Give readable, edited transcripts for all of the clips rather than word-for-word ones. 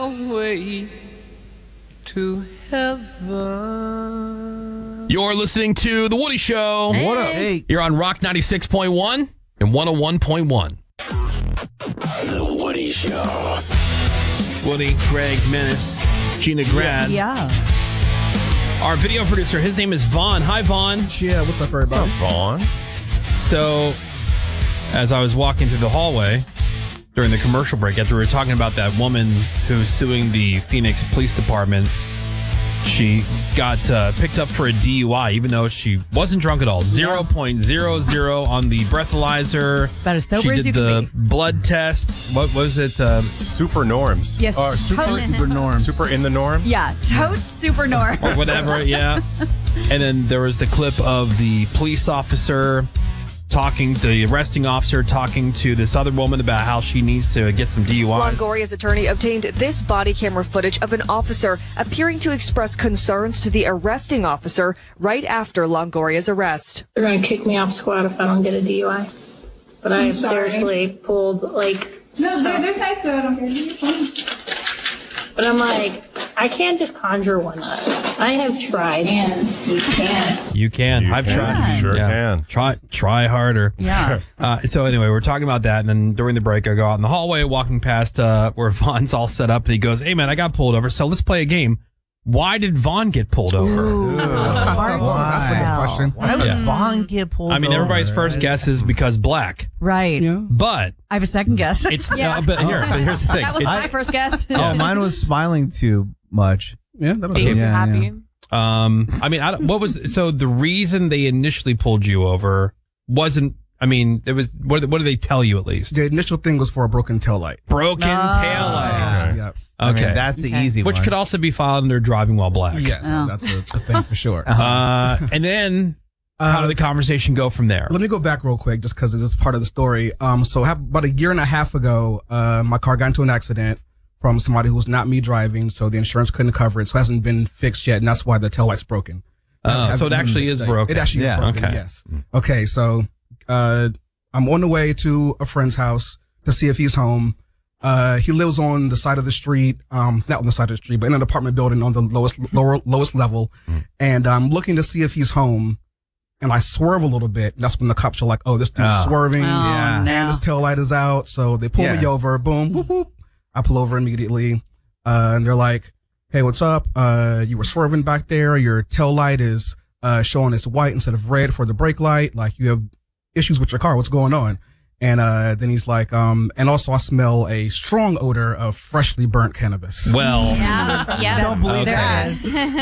way to heaven. You're listening to The Woody Show. Hey. What up? Hey. You're on Rock 96.1 and 101.1. The Woody Show. Woody, Greg, Menace, Gina Grad. Yeah. Our video producer, his name is Vaughn. Hi, Vaughn. Yeah, what's up, everybody? Vaughn? So, as I was walking through the hallway during the commercial break, after we were talking about that woman who's suing the Phoenix Police Department, she got picked up for a DUI, even though she wasn't drunk at all. 0.00 on the breathalyzer. About as sober she as did you can the be. blood test. What was it? Super norms. Yes. Super norm. Super in the norm? Yeah. Totes super norm. Or whatever, yeah. And then there was the clip of the police officer the arresting officer talking to this other woman about how she needs to get some DUIs. Longoria's attorney obtained this body camera footage of an officer appearing to express concerns to the arresting officer right after Longoria's arrest. They're going to kick me off squad if I don't get a DUI. But I have seriously pulled, They're tight, so I don't care. You're fine. But I'm like, I can't just conjure one up. I have tried. You can. You can. I've tried. You sure can. Try harder. Yeah. So anyway, we're talking about that, and then during the break, I go out in the hallway, walking past where Vaughn's all set up, and he goes, "Hey man, I got pulled over, so let's play a game. Why did Vaughn get pulled over?" That's a good question. Why would Vaughn get pulled I mean, everybody's first guess is because black, Right. Yeah. but I have a second guess. it's but here's the thing. That was It's- my first guess. Oh, mine was smiling too much. Yeah, that'll He do. was Yeah, happy. I mean, so the reason they initially pulled you over wasn't. I mean, it was. What did they tell you at least? The initial thing was for a broken taillight. Broken taillight. Yeah. I mean, Okay. that's the easy one. Which could also be filed under driving while black. Yes, Oh. that's a thing for sure. And then how did the conversation go from there? Let me go back real quick just because it's part of the story. So about a year and a half ago, my car got into an accident from somebody who was not me driving, so the insurance couldn't cover it. So it hasn't been fixed yet, and that's why the taillight's broken. So it actually is broken. It actually is broken, Okay. yes. Okay, so I'm on the way to a friend's house to see if he's home. He lives on the side of the street, not on the side of the street, but in an apartment building on the lowest level. And I'm looking to see if he's home. And I swerve a little bit. That's when the cops are like, "Oh, this dude's swerving, yeah. and his tail light is out." So they pull me over. Boom, whoop, whoop. I pull over immediately, and they're like, "Hey, what's up? You were swerving back there. Your tail light is showing it's white instead of red for the brake light. Like you have issues with your car. What's going on?" And then he's like, and also I smell a strong odor of freshly burnt cannabis. Well, Yeah. Don't believe Okay.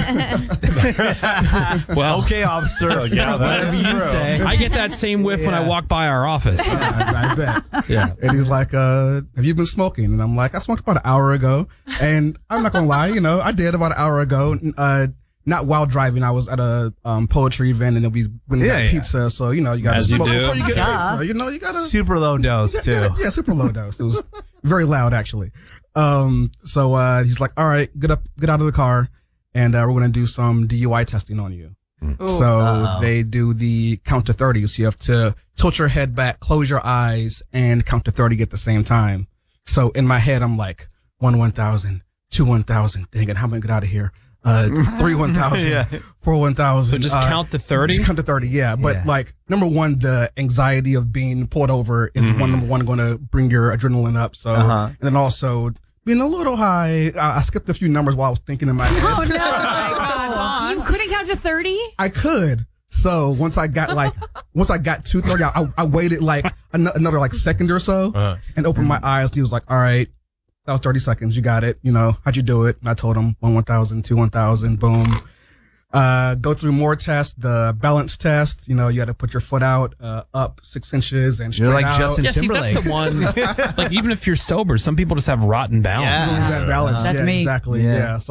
there is. well, Okay, officer. Yeah, whatever you say. I get that same whiff when I walk by our office. I bet. Yeah. And he's like, have you been smoking? And I'm like, I smoked about an hour ago. And I'm not gonna lie, I did about an hour ago. Not while driving. I was at a poetry event, and then we went and got pizza. So you gotta As you smoke do. before you get Duh. pizza. You gotta super low dose, too. Yeah, super low dose. It was very loud, actually. So he's like, all right, get out of the car, and we're gonna do some DUI testing on you. So they do the count to 30. So you have to tilt your head back, close your eyes, and count to 30 at the same time. So in my head, I'm like, 1,000, 2,000. Dang it, how am I gonna get out of here? 3 1,000, 4 1,000. So just count to 30? Just count to 30, yeah. But number one, the anxiety of being pulled over is number one going to bring your adrenaline up. So, and then also being a little high. I skipped a few numbers while I was thinking in my head. Oh, no. You couldn't count to 30? I could. So once I got to 30, I waited like another second or so and opened my eyes. And he was like, all right, that was 30 seconds. You got it. How'd you do it? And I told him 1,000, 2 1,000, boom. Go through more tests, the balance test. You had to put your foot out, up 6 inches and straight You're like out. Justin Yeah, see, Timberlake. that's the one. Like, even if you're sober, some people just have rotten balance. Bad balance. That's yeah, me. Exactly. Yeah. Yeah. So